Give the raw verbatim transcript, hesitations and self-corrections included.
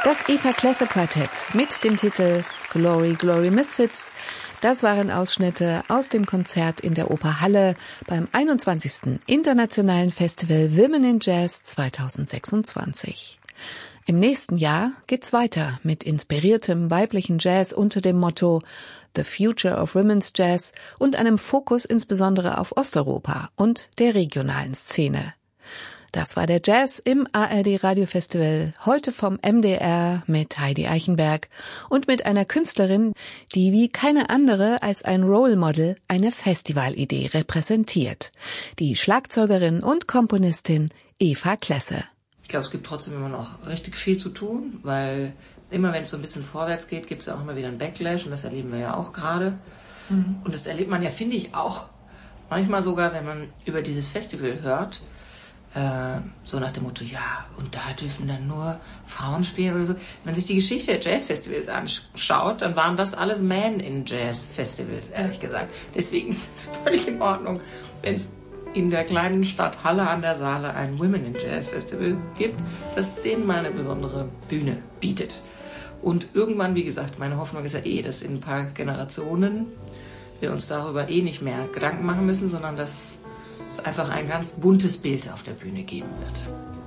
Das Eva Klesse Quartett mit dem Titel Glory, Glory Misfits. Das waren Ausschnitte aus dem Konzert in der Oper Halle beim einundzwanzigsten Internationalen Festival Women in Jazz zweitausendsechsundzwanzig. Im nächsten Jahr geht's weiter mit inspiriertem weiblichen Jazz unter dem Motto The Future of Women's Jazz und einem Fokus insbesondere auf Osteuropa und der regionalen Szene. Das war der Jazz im A R D Radiofestival, heute vom M D R mit Heidi Eichenberg und mit einer Künstlerin, die wie keine andere als ein Role Model eine Festivalidee repräsentiert. Die Schlagzeugerin und Komponistin Eva Klesse. Ich glaube, es gibt trotzdem immer noch richtig viel zu tun, weil immer wenn es so ein bisschen vorwärts geht, gibt es ja auch immer wieder einen Backlash und das erleben wir ja auch gerade. Mhm. Und das erlebt man ja, finde ich, auch manchmal sogar, wenn man über dieses Festival hört, äh, so nach dem Motto, ja, und da dürfen dann nur Frauen spielen oder so. Wenn man sich die Geschichte der Jazzfestivals anschaut, dann waren das alles Men-in-Jazz-Festivals, ehrlich gesagt. Deswegen ist es völlig in Ordnung, wenn es in der kleinen Stadt Halle an der Saale ein Women in Jazz Festival gibt, das denen mal eine besondere Bühne bietet. Und irgendwann, wie gesagt, meine Hoffnung ist ja eh, dass in ein paar Generationen wir uns darüber eh nicht mehr Gedanken machen müssen, sondern dass es einfach ein ganz buntes Bild auf der Bühne geben wird.